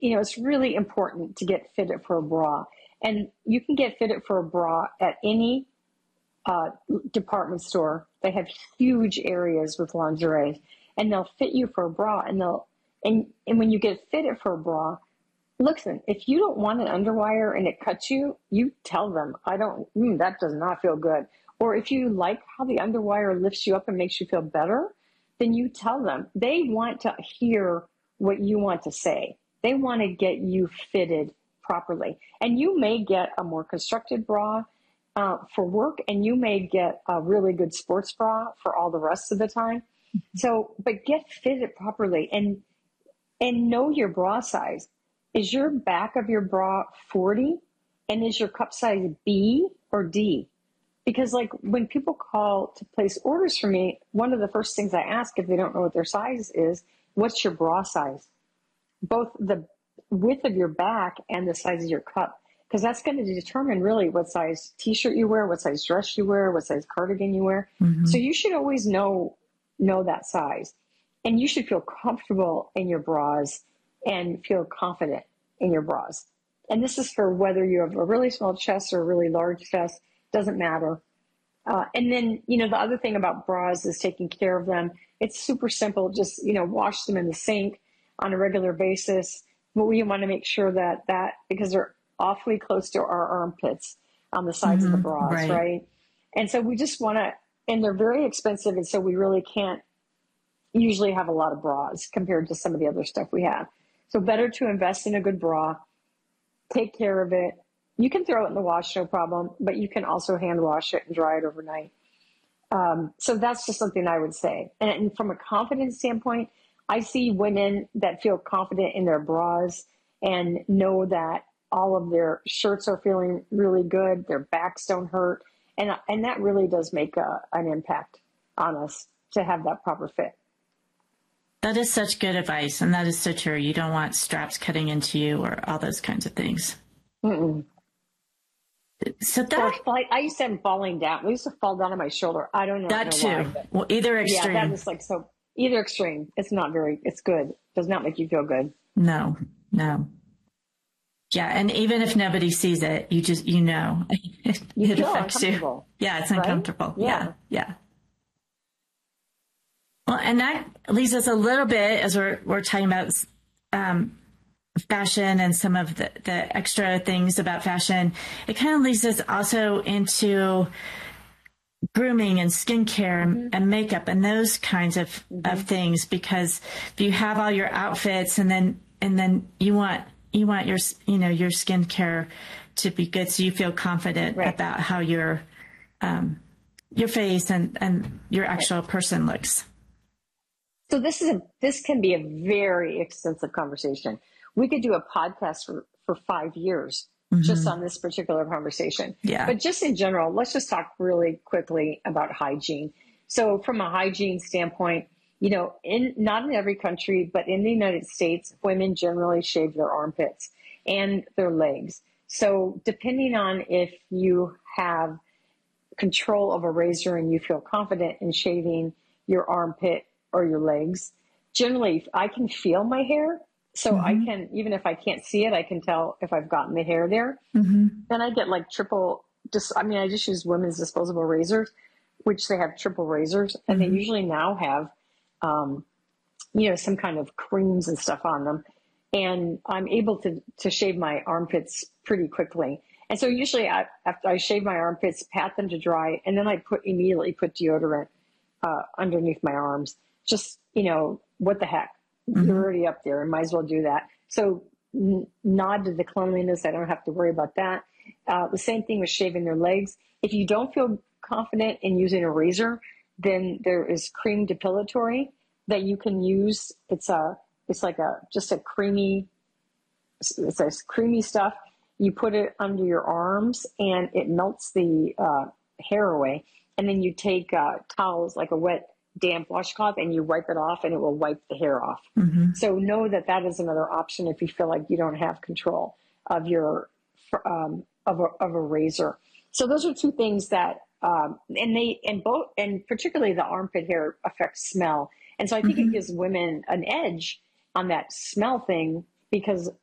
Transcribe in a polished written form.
it's really important to get fitted for a bra. And you can get fitted for a bra at any department store. They have huge areas with lingerie, and they'll fit you for a bra. And when you get fitted for a bra, listen, if you don't want an underwire and it cuts you, you tell them, that does not feel good. Or if you like how the underwire lifts you up and makes you feel better, then you tell them. They want to hear what you want to say. They want to get you fitted properly. And you may get a more constructed bra for work, and you may get a really good sports bra for all the rest of the time. So, but get fitted properly and know your bra size. Is your back of your bra 40? And is your cup size B or D? Because like when people call to place orders for me, one of the first things I ask if they don't know what their size is, what's your bra size? Both the width of your back and the size of your cup. Because that's going to determine really what size t-shirt you wear, what size dress you wear, what size cardigan you wear. Mm-hmm. So you should always know that size. And you should feel comfortable in your bras and feel confident in your bras. And this is for whether you have a really small chest or a really large chest, doesn't matter. And then, the other thing about bras is taking care of them. It's super simple. Just, wash them in the sink on a regular basis. But we want to make sure that because they're awfully close to our armpits on the sides of the bras, right? And so we just want to, and they're very expensive. And so we really can't usually have a lot of bras compared to some of the other stuff we have. So better to invest in a good bra, take care of it. You can throw it in the wash, no problem, but you can also hand wash it and dry it overnight. So that's just something I would say. And from a confidence standpoint, I see women that feel confident in their bras and know that all of their shirts are feeling really good, their backs don't hurt, and that really does make an impact on us to have that proper fit. That is such good advice, and that is so true. You don't want straps cutting into you or all those kinds of things. Mm-mm. So I used to have them falling down. We used to fall down on my shoulder. I don't know. That too. Why, well, either extreme. Yeah, that is like so. Either extreme. It's good. Does not make you feel good. No. Yeah, and even if nobody sees it, you just it affects you. Yeah, it's uncomfortable. Right? Yeah. Well, and that leads us a little bit as we're talking about fashion and some of the extra things about fashion. It kind of leads us also into grooming and skincare and makeup and those kinds of things, because if you have all your outfits and then you want your skincare to be good, so you feel confident about how your face and your actual person looks. So this can be a very extensive conversation. We could do a podcast for 5 years just on this particular conversation. Yeah. But just in general, let's just talk really quickly about hygiene. So from a hygiene standpoint, not in every country, but in the United States, women generally shave their armpits and their legs. So depending on if you have control of a razor and you feel confident in shaving your armpit or your legs, generally I can feel my hair. So I can, even if I can't see it, I can tell if I've gotten the hair there. Then I get like I just use women's disposable razors, which they have triple razors, and they usually now have, some kind of creams and stuff on them. And I'm able to shave my armpits pretty quickly. And so usually after I shave my armpits, pat them to dry, and then I immediately put deodorant underneath my arms. Just, what the heck? You're already up there and might as well do that. So nod to the cleanliness. I don't have to worry about that. The same thing with shaving their legs. If you don't feel confident in using a razor, then there is cream depilatory that you can use. It's a creamy stuff. You put it under your arms and it melts the hair away. And then you take towels, like a wet, damp washcloth, and you wipe it off and it will wipe the hair off. So know that is another option if you feel like you don't have control of your of a razor. So those are two things that and particularly the armpit hair affects smell. And so I think it gives women an edge on that smell thing, because